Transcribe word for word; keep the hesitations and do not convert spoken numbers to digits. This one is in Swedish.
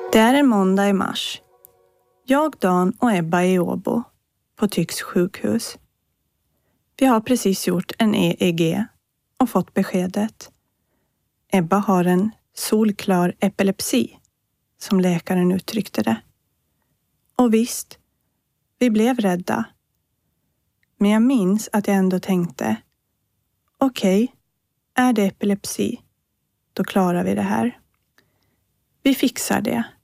Det är en måndag i mars. Jag, Dan och Ebba är i Åbo på Tycks sjukhus. Vi har precis gjort en E E G och fått beskedet. Ebba har en solklar epilepsi, som läkaren uttryckte det. Och visst, vi blev rädda. Men jag minns att jag ändå tänkte, okej, okay, är det epilepsi, då klarar vi det här. Vi fixar det.